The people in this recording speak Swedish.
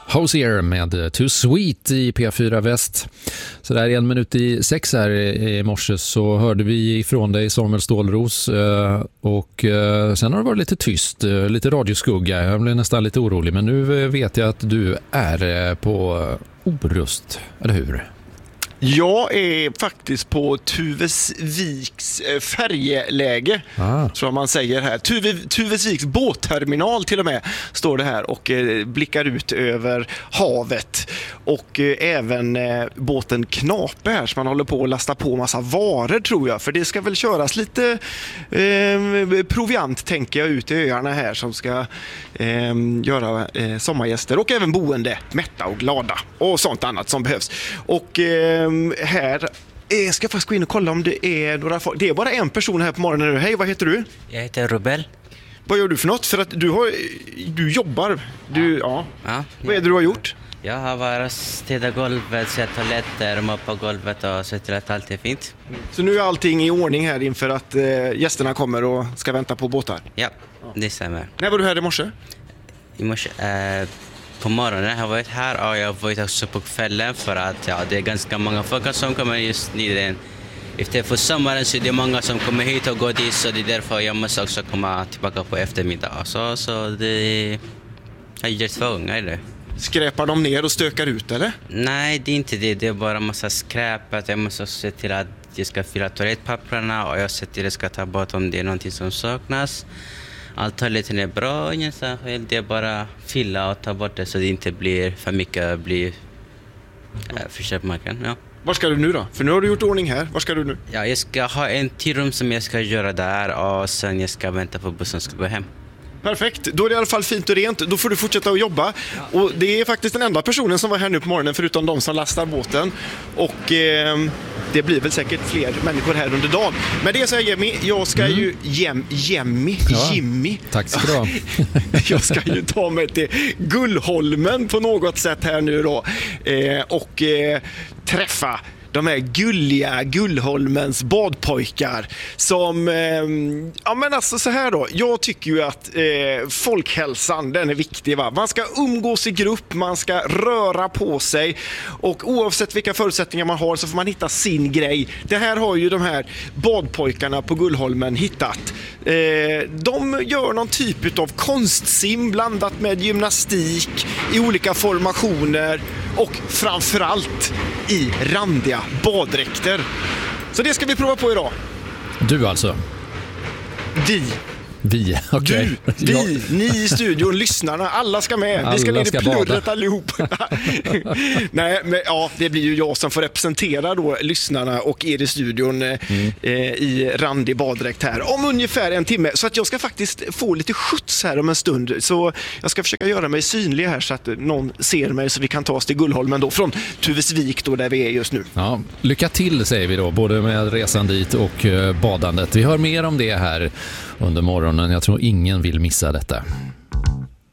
Hozier med Too Sweet i P4 Väst. Så där 5:01 här i morse så hörde vi ifrån dig Samuel Stålros och sen har det varit lite tyst, lite radioskugga. Jag blev nästan lite orolig, men nu vet jag att du är på Orust, eller hur? Jag är faktiskt på Tuvesviks färjeläge, tror man säger här. Tuvesviks båtterminal till och med står det här och blickar ut över havet. Och även båten Knape här som man håller på att lasta på massa varor, tror jag. För det ska väl köras lite proviant, tänker jag, ut i öarna här som ska göra sommargäster och även boende mätta och glada och sånt annat som behövs. Och här ska jag faktiskt gå in och kolla om det är några folk. Det är bara en person här på morgonen nu. Hej, vad heter du? Jag heter Rubel. Vad gör du för något? För att du jobbar. Ja. Vad är det du har gjort? Jag har varit städa golvet, sett toaletter, moppa golvet och sett till att allt är fint. Så nu är allting i ordning här inför att gästerna kommer och ska vänta på båtar? Ja, det stämmer. När var du här i morse? I morse, på morgonen har jag varit här och jag har varit också på kvällen för att det är ganska många folk som kommer just nu. Efter för sommaren så är det många som kommer hit och går dit, så det är därför jag måste också komma tillbaka på eftermiddag. Så det jag gör 2 gånger det. Skräpar de ner och stökar ut, eller? Nej, det är inte det. Det är bara massa skräp. Att jag måste se till att jag ska fylla toalettpapperna och jag ser till att jag ska ta bort om det är någonting som saknas. Allt toaletten är bra, ingen särskilt. Det är bara fylla och ta bort det så det inte blir för mycket för köpmarknaden. Ja. Var ska du nu då? För nu har du gjort ordning här. Var ska du nu? Ja, jag ska ha en till rum som jag ska göra där och sen jag ska vänta på bussen ska gå hem. Perfekt, då är det i alla fall fint och rent. Då får du fortsätta att jobba. Och det är faktiskt den enda personen som var här nu på morgonen förutom de som lastar båten. Och det blir väl säkert fler människor här under dagen. Men det säger Jimmy, jag ska ju Jimmy. Tack ska du ha. Jag ska ju ta mig till Gullholmen på något sätt här nu då. Och träffa de här gulliga Gullholmens badpojkar som, ja men alltså så här då, jag tycker ju att folkhälsan, den är viktig, va? Man ska umgås i grupp, man ska röra på sig och oavsett vilka förutsättningar man har så får man hitta sin grej. Det här har ju de här badpojkarna på Gullholmen hittat. De gör någon typ av konstsim blandat med gymnastik i olika formationer och framförallt i randiga baddräkter. Så det ska vi prova på idag. Du alltså? Vi, okej. Vi, ni i studion, lyssnarna, alla ska med. Vi ska ner i plurret allihop. Nej, men ja, det blir ju jag som får representera då lyssnarna och er i studion i randig baddräkt här om ungefär 1 timme. Så att jag ska faktiskt få lite skjuts här om en stund. Så jag ska försöka göra mig synlig här så att någon ser mig så vi kan ta oss till Gullholmen då från Tuvesvik då där vi är just nu. Ja, lycka till säger vi då, både med resan dit och badandet. Vi hör mer om det här under morgonen. Jag tror ingen vill missa detta.